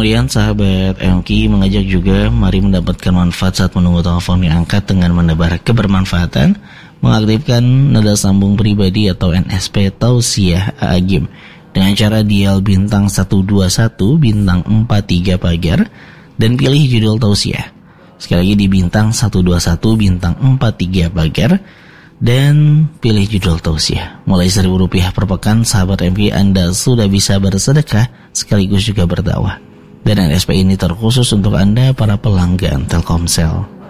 Kemudian sahabat MQ mengajak juga mari mendapatkan manfaat saat menunggu telepon diangkat dengan menebar kebermanfaatan, mengaktifkan nada sambung pribadi atau NSP Tausiah Agim dengan cara dial bintang 121 bintang 43 pagar dan pilih judul tausiah. Sekali lagi di bintang 121 bintang 43 pagar dan pilih judul tausiah. Mulai Rp1.000 per pekan, sahabat MQ, Anda sudah bisa bersedekah sekaligus juga berdakwah. Dan NSP ini terkhusus untuk Anda para pelanggan Telkomsel.